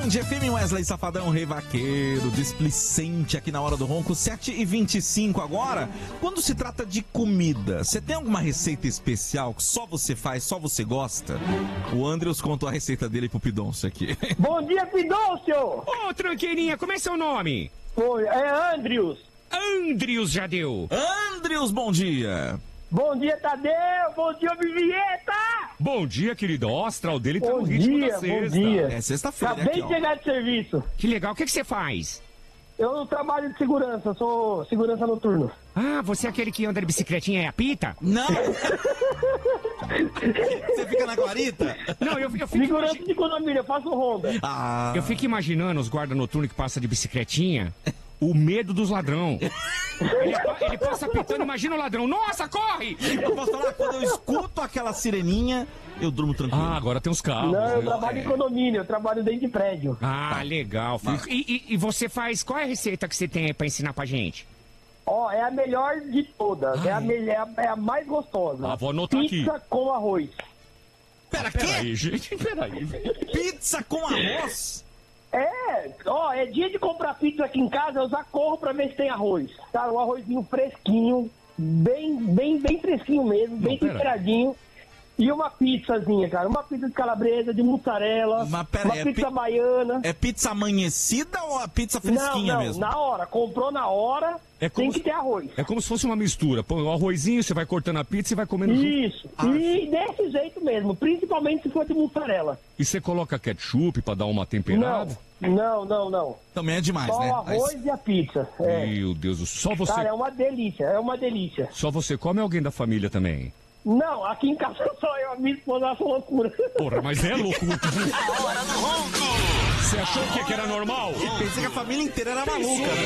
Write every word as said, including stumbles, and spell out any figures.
Band F M, Wesley Safadão, Rei Vaqueiro, displicente aqui na Hora do Ronco, sete e vinte e cinco agora. Quando se trata de comida, você tem alguma receita especial que só você faz, só você gosta? O Andrews contou a receita dele pro Pidoncio aqui. Bom dia, Pidoncio! Ô, tranqueirinha, como é seu nome? Oi, é Andrews. Andrews já deu. Andrews, bom dia. Bom dia, Tadeu! Bom dia, Vivieta! Bom dia, querido. O astral dele tá Bom no ritmo dia, da bom sexta. dia. É sexta-feira Acabei aqui, de ó. chegar de serviço. Que legal. O que, que você faz? Eu trabalho de segurança, sou segurança noturno. Ah, você é aquele que anda de bicicletinha e apita? Não! Você fica na guarita? Não, eu, eu, fico, Segurança imagi- de condomínio, eu faço ronda. Ah, eu fico imaginando os guarda noturnos que passam de bicicletinha, o medo dos ladrão. Ele, ele passa apitando, imagina o ladrão. Nossa, corre! eu posso falar, quando eu escuto aquela sireninha, eu durmo tranquilo. Ah, agora tem os carros. Não, eu né? trabalho em condomínio, eu trabalho dentro de prédio. Ah, legal. filho. E, e- e você faz... Qual é a receita que você tem aí pra ensinar pra gente? Ó, é a melhor de todas, é a, Ai. melhor, é a mais gostosa. Ah, vou anotar Pizza aqui. com arroz. Pera, quê? Peraí, gente. Peraí, velho. Pizza com arroz? É, ó, é dia de comprar pizza aqui em casa, eu já corro pra ver se tem arroz. Cara, um arrozinho fresquinho, bem, bem, bem fresquinho mesmo, bem pera. temperadinho. E uma pizzazinha, cara, uma pizza de calabresa, de mussarela, Mas pera uma aí, é pizza pi- baiana. É pizza amanhecida ou a pizza Não, fresquinha não, mesmo? na hora, comprou na hora, É como tem se- que ter arroz. É como se fosse uma mistura. Põe o arrozinho, você vai cortando a pizza e vai comendo junto. Isso, Ah. e desse jeito mesmo, principalmente se for de mussarela. E você coloca ketchup pra dar uma Não, temperada? não, não, não. Também é demais, Só né? o arroz Aí- e a pizza. É. Meu Deus, só você, Cara, é uma delícia, é uma delícia. só você come, alguém da família também? Não, aqui em casa só eu, a minha esposa acha loucura. Porra, mas é louco. Você achou que que era normal? Pensei que a família inteira era maluca, né?